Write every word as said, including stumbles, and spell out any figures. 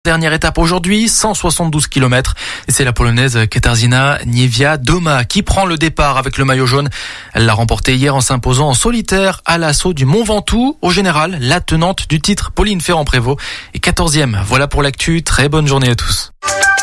Dernière étape aujourd'hui, cent soixante-douze kilomètres. Et c'est la Polonaise Katarzyna Niewiadoma qui prend le départ avec le maillot jaune. Elle l'a remporté hier en s'imposant en solitaire à l'assaut du Mont Ventoux. Au général, la tenante du titre, Pauline Ferrand-Prévot, est quatorzième. Voilà pour l'actu. Très bonne journée à tous.